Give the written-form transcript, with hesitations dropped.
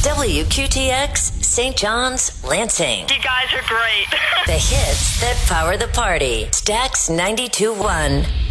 WQTX, St. John's, Lansing. You guys are great. The hits that power the party. Stax 92.1.